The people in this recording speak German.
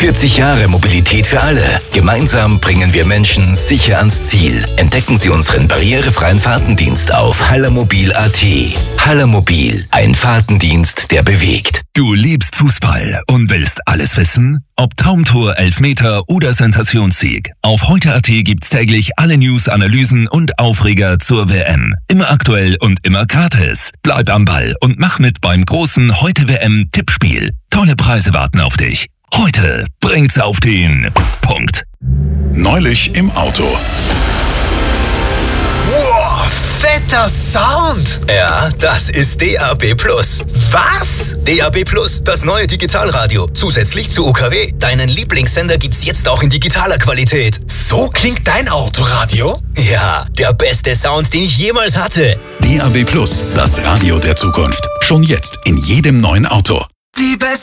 40 Jahre Mobilität für alle. Gemeinsam bringen wir Menschen sicher ans Ziel. Entdecken Sie unseren barrierefreien Fahrtendienst auf hallermobil.at. Hallermobil, ein Fahrtendienst, der bewegt. Du liebst Fußball und willst alles wissen? Ob Traumtor, Elfmeter oder Sensationssieg. Auf heute.at gibt's täglich alle News, Analysen und Aufreger zur WM. Immer aktuell und immer gratis. Bleib am Ball und mach mit beim großen Heute-WM-Tippspiel. Tolle Preise warten auf dich. Heute bringt's auf den Punkt. Neulich im Auto. Wow, fetter Sound! Ja, das ist DAB+. Was? DAB+, das neue Digitalradio. Zusätzlich zu UKW. Deinen Lieblingssender gibt's jetzt auch in digitaler Qualität. So klingt dein Autoradio? Ja, der beste Sound, den ich jemals hatte. DAB+, das Radio der Zukunft. Schon jetzt in jedem neuen Auto. Die beste